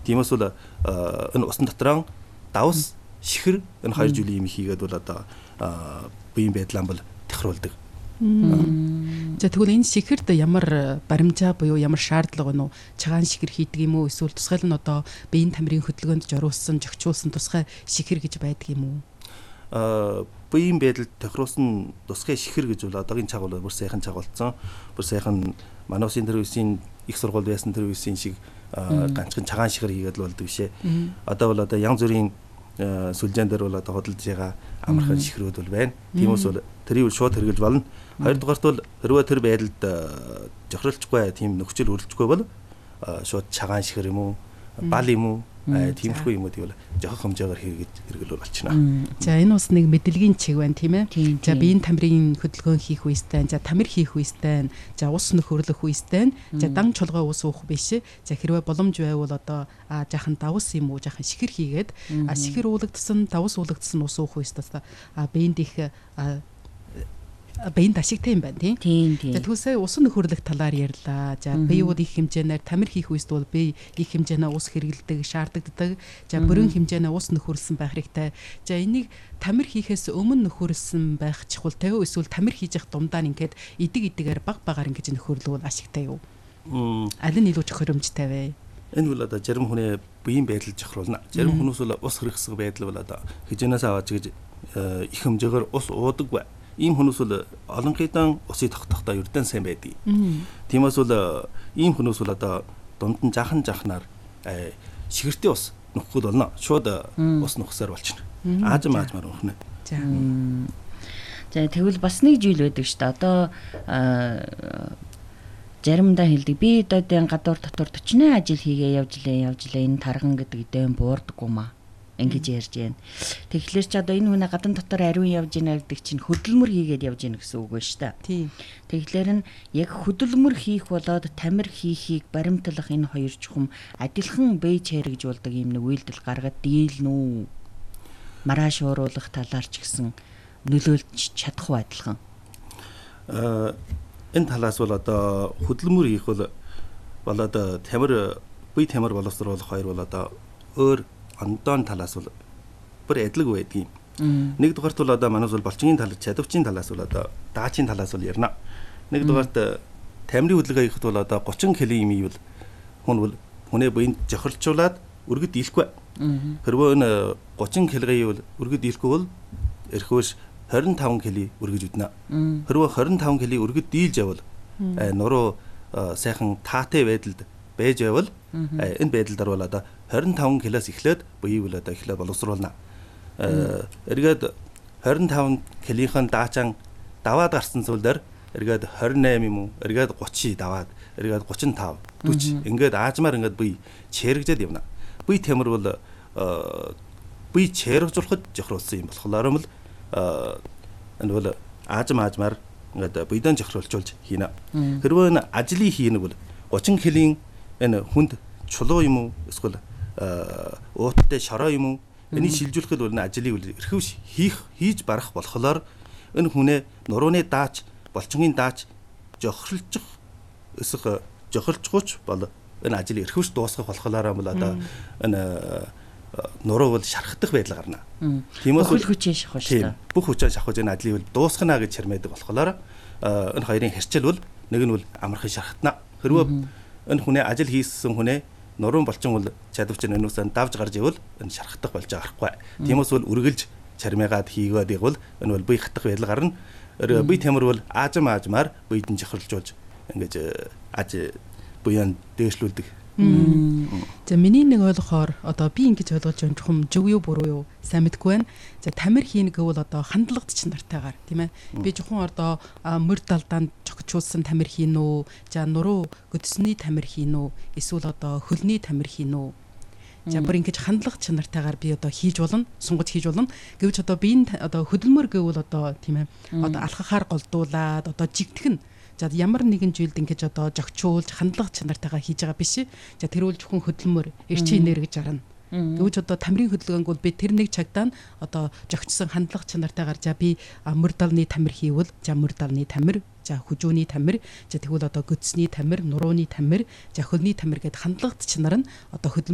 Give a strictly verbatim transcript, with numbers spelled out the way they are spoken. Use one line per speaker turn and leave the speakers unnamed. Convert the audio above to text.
Тиймээс бол энэ усан дотроо давс шихэр энэ хоёр жилийн юм хийгээд бол одоо биеийн байдлаа бол тохируулдаг.
За тэгвэл энэ шихэрд ямар баримжаа буюу ямар шаардлага байна уу? Чагаан шихэр хийдэг юм уу? Эсвэл тусгайл нь одоо биеийн тамирын хөдөлгөөнд зориулсан, зохицуулсан тусгай шихэр гэж байдаг юм уу?
Аа биеийн байдалд тохируулсан тусгай шихэр гэж бол одоогийн чагвал бүр сайхан чагвалцсан. Бүр сайхан манай усын төрөөсийн их сургууль байсан төрөөсийн шиг ганцхан чагаан шихэр хийгээд л болдог бишээ. Одоо бол одоо янз бүрийн сүлжээн дээр бол одоо хөдөлж байгаа амархан шихрүүд бол байна. Тиймээс бол тэрийг шууд хэрэглэж болно. Хоёрдугаарт бол хэрвээ тэр байдалд жохиролцгүй тийм нөхцөл үргэлжлэхгүй бол шууд чагаан шихэр юм уу, бал юм уу, тиймэрхүү юмуд бол жохох хэмжээгээр хэрэгж хэрэглүүр болчихно.
За энэ бас нэг мэдлэгийн чиг байна тийм ээ. За биеийн тамирын хөдөлгөөн хийх үестэй, за тамир хийх үестэй, за ус нөхөрлөх үестэй, за дан чулгай ус уух биш. За хэрвээ боломж байвал одоо жаахан давс юм уу, жаахан шихэр хийгээд шихэр уулагдсан, давс уулагдсан ус уух үестэй а биеинд их биеийн ашигтай юм байна тийм. За түүсээ усан нөхөрлөх талаар ярьлаа. За бие бол их хэмжээгээр тамир хийх үест бол бие их хэмжээний ус хэрэглэдэг, шаарддаг. За бүрэн хэмжээний ус нөхөрлсөн байх хэрэгтэй. За энийг тамир хийхээс өмнө нөхөрлсөн байх чухалтай юу? Эсвэл тамир хийж явах дундаа ингээд идэг идэгээр баг багаар ингэж нөхөрлөвөл ашигтай юу? Аль нь илүү чухамжтай вэ?
Энэ бол одоо зарим хүний биеийн байдал жохируулна. Зарим хүмүүс бол ус хэрэгсэх байдал бол одоо хижээнээс аваад гэж их хэмжээгээр ус уудаг бай. Ийм хүмүүс бол олон хэдэн усыг тогтохдоо ердөө сайн байдаг. Тиймээс бол ийм хүмүүс бол одоо дунд нь жахан жахнаар шигэртэй ус нөхөхөд болно. Шууд ус нөхсээр болчихно. Аажим аажмаар өхнө.
За. За тэгвэл бас нэг жил байдаг шүү дээ. Одоо заримдаа хэлдэг. Би одоодын гадуур дотор төчнөө ажил хийгээ явж лээ, явж лээ. Энэ тарган гэдэг дэм буурдаггүй маа. Ингэж ярьж байна. Тэгэхээр ч одоо энэ хүн гадан дотор ариун явж ийнэ гэдэг чинь хөдөлмөр хийгээд явж ийнэ гэсэн үг байна шүү дээ.
Тийм.
Тэгэхээр нь яг хөдөлмөр хийх болоод тамир хийхийг баримтлах энэ хоёр чухам адилхан бэж хэрэгжүүлдэг юм нэг үйлдэл гаргаад дийлнэ үү? Маргааш ууруулах талаар ч гэсэн нөлөөлж чадах уу адилхан?
Аа энэ талаас бол одоо хөдөлмөр хийх бол бол одоо тамир бие тамир боловсруулах хоёр бол одоо өөр ондоон талаас бол бүр адилг байдгийг. Нэг дугаарт бол одоо манайс бол болчингийн талаас, чадварчийн талаас бол одоо даачийн талаас бол ярина. Нэг дугаарт тамирын хөдөлгөөн хийхэд бол одоо гучин кг юм ивэл хүн бол хүнээ биенд жохирлжуулаад өргөд дийлэхгүй. Хэрвээ энэ гучин кг ивэл өргөд дийлэхгүй бол эрхвэш хорин таван кг өргөж үднэ. Хэрвээ хорин таван кг өргөд дийлж явал нуруу сайхан таатай байдалд байж байвал энэ байдлаар бол одоо хорин таван кг-аас эхлээд бие бол одоо эхлээд боловсруулна. Эргээд хорин таван кг-ийн даачаан даваад гарсан зүйлээр эргээд хорин осем юм уу, эргээд гучин даваад, эргээд гучин тав, дөрвөн ингээд аажмаар ингээд бие чэрэгжээд явна. Бие тамир бол бие чэрэгжүүлэхэд жохируулсан юм болохоор юм л энэ бол аажм аажмаар ингээд биедэн жохируулж хийнэ. Хэрвээ энэ ажлыг хийнэ бол гучин кг-ийн энэ хүнд чулуу юм уу, эсвэл ууттай шороо юм уу, энийг шилжүүлэхэд бол энэ ажлыг эрхэвш хийх хийж барах болохоор энэ хүнээ нурууны даач, болчингийн даач жохирлжих эсвэл жохирлжгууч бол энэ ажлыг эрхэвш дуусгах болохоор бол одоо энэ нуруу бол шархдах байдал гарна.
Тиймээс бүх хүчээ шахах шүү дээ.
Бүх хүчээ шахах энэ ажлыг бол дуусгана гэж хэрмээдэг болохоор энэ хоёрын хэрчил бол нэг нь бол амархан шархтана. Хэрвээ энэ хүнээ ажил хийсэн хүнээ нуруун болчин бол чадварч энүүс давж гарч ивэл энэ шархтах болж байгаа хэрэг. Тиймээс бол үргэлж чармигаад хийгээд игвэл энэ бол бие хатах байдал гарна. Бие тамир бол аажим аажмаар биедэн жохирлжуулж ингэж аж буян дээшлүүлдэг.
За миний нэг ойлгохоор одоо би ингэж ойлгож байгаа чухам зөв юу буруу юу сайн мэдгүй байна. За тамир хийнэ гэвэл одоо хандлагт ч нартайгаар тийм ээ. Би жоохон одоо мөр далдаанд жогчулсан тамир хийн үү? За нуруу göдсөний тамир хийн үү? Эсвэл одоо хөлний тамир хийн үү? За бүр ингэж хандлага чанартайгаар би одоо хийж болно, сунгаж хийж болно. Гэвч одоо би одоо хөдөлмөр гэвэл одоо тийм ээ. Одоо алхахаар голдуулаад одоо жигтгэн. За ямар нэгэн зүйлд ингэж одоо жогчуулж хандлага чанартайгаа хийж байгаа биш. За тэрүүл зөвхөн хөдөлмөр эрчим энерги жарна. Гэвч одоо тамирын хөдөлгөөнг бол би тэр нэг цагтаа одоо жогчсон хандлага чанартайгаар за би мөр далны тамир хийвэл за мөр далны тамир, за хүжүүний тамир, за тэгвэл одоо göдсний тамир, нурууны тамир, за хөлний тамир гэдэг хандлагт чанар нь одоо